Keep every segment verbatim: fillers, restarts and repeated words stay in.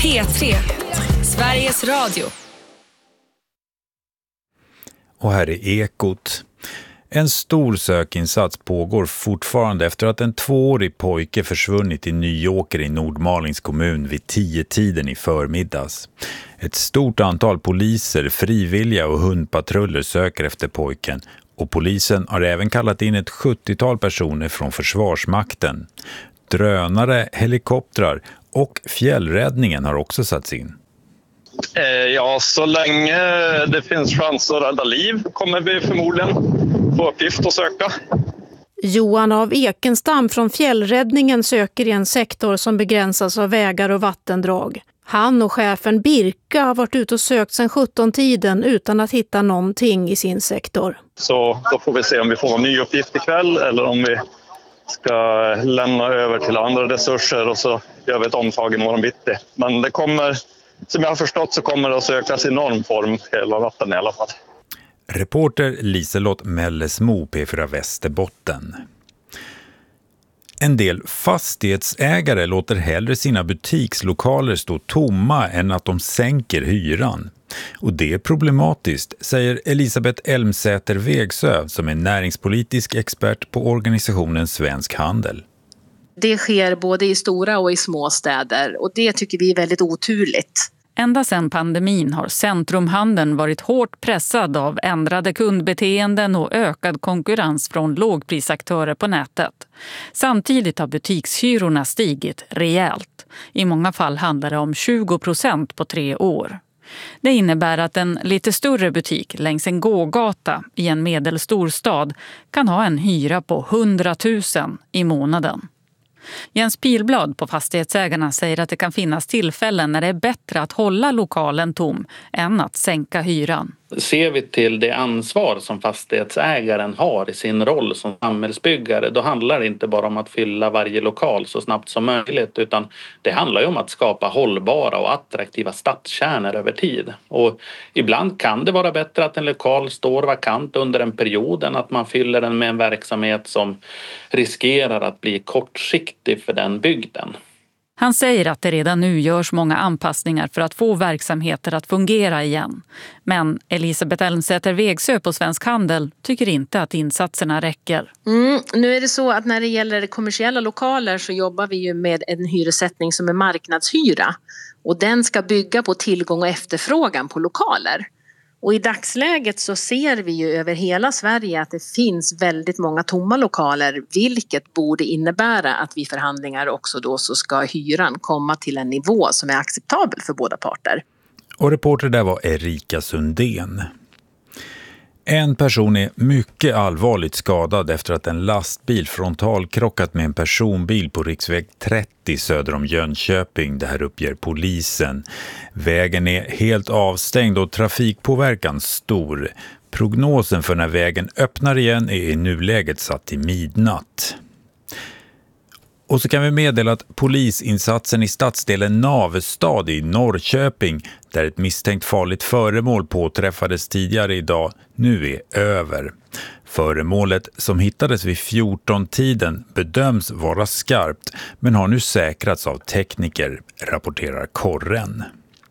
P tre, Sveriges Radio. Och här är Ekot. En stor sökinsats pågår fortfarande efter att en tvåårig pojke försvunnit i Nyåker i Nordmalings kommun vid tio tiden i förmiddags. Ett stort antal poliser, frivilliga och hundpatruller söker efter pojken och polisen har även kallat in ett sjuttiotal personer från Försvarsmakten. Drönare, helikoptrar och fjällräddningen har också satts in. Ja, så länge det finns chans att rädda liv kommer vi förmodligen få uppgift att söka. Johan av Ekenstam från fjällräddningen söker i en sektor som begränsas av vägar och vattendrag. Han och chefen Birka har varit ute och sökt sedan sjutton-tiden utan att hitta någonting i sin sektor. Så då får vi se om vi får en ny uppgift ikväll eller om vi ska lämna över till andra resurser och så gör vi ett omtag i morgon bitti. Men det kommer, som jag har förstått, så kommer det att sökas i någon form hela natten i alla fall. Reporter Liselott Mellesmo, P fyra Västerbotten. En del fastighetsägare låter hellre sina butikslokaler stå tomma än att de sänker hyran. Och det är problematiskt, säger Elisabeth Elmsäter Vegsö som är näringspolitisk expert på organisationen Svensk Handel. Det sker både i stora och i små städer och det tycker vi är väldigt oturligt. Ända sedan pandemin har centrumhandeln varit hårt pressad av ändrade kundbeteenden och ökad konkurrens från lågprisaktörer på nätet. Samtidigt har butikshyrorna stigit rejält. I många fall handlar det om tjugo procent på tre år. Det innebär att en lite större butik längs en gågata i en medelstor stad kan ha en hyra på hundratusen i månaden. Jens Pilblad på Fastighetsägarna säger att det kan finnas tillfällen när det är bättre att hålla lokalen tom än att sänka hyran. Ser vi till det ansvar som fastighetsägaren har i sin roll som samhällsbyggare, då handlar det inte bara om att fylla varje lokal så snabbt som möjligt, utan det handlar ju om att skapa hållbara och attraktiva stadskärnor över tid. Och ibland kan det vara bättre att en lokal står vakant under en period än att man fyller den med en verksamhet som riskerar att bli kortsiktig för den bygden. Han säger att det redan nu görs många anpassningar för att få verksamheter att fungera igen. Men Elisabeth Elmsäter Vegsö på Svensk Handel tycker inte att insatserna räcker. Mm, nu är det så att när det gäller kommersiella lokaler så jobbar vi ju med en hyressättning som är marknadshyra. Och den ska bygga på tillgång och efterfrågan på lokaler. Och i dagsläget så ser vi ju över hela Sverige att det finns väldigt många tomma lokaler, vilket borde innebära att vid förhandlingar också då så ska hyran komma till en nivå som är acceptabel för båda parter. Och reporter där var Erika Sundén. En person är mycket allvarligt skadad efter att en lastbil frontalkrockat med en personbil på riksväg trettio söder om Jönköping. Det här uppger polisen. Vägen är helt avstängd och trafikpåverkan stor. Prognosen för när vägen öppnar igen är i nuläget satt till midnatt. Och så kan vi meddela att polisinsatsen i stadsdelen Navestad i Norrköping, där ett misstänkt farligt föremål påträffades tidigare idag, nu är över. Föremålet som hittades vid fjorton-tiden bedöms vara skarpt men har nu säkrats av tekniker, rapporterar Korren.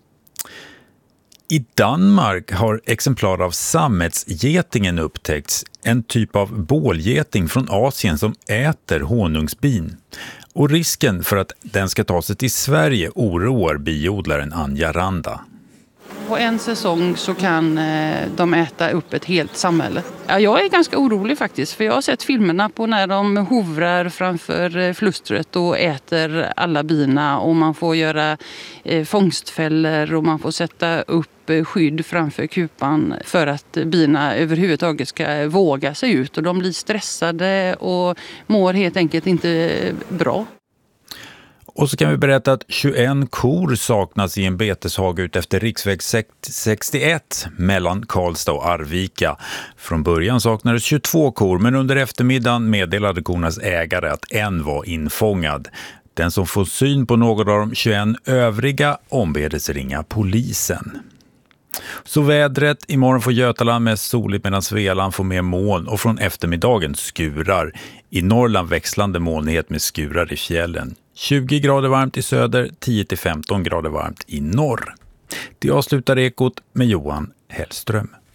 I Danmark har exemplar av sammetsgetingen upptäckts, en typ av bålgeting från Asien som äter honungsbin. Och risken för att den ska ta sig till Sverige oroar biodlaren Anja Randa. På en säsong så kan de äta upp ett helt samhälle. Ja, jag är ganska orolig faktiskt, för jag har sett filmerna på när de hovrar framför flustret och äter alla bina, och man får göra fångstfällor och man får sätta upp skydd framför kupan för att bina överhuvudtaget ska våga sig ut, och de blir stressade och mår helt enkelt inte bra. Och så kan vi berätta att tjugoett kor saknas i en beteshag ut efter riksväg sextioett mellan Karlstad och Arvika. Från början saknades tjugotvå kor, men under eftermiddagen meddelade kornas ägare att en var infångad. Den som får syn på något av de tjugoett övriga ombedes ringa polisen. Så vädret, imorgon får Götaland mest soligt medan Svealand får mer moln och från eftermiddagen skurar. I Norrland växlande molnighet med skurar i fjällen. tjugo grader varmt i söder, tio till femton grader varmt i norr. Det avslutar Ekot med Johan Hellström.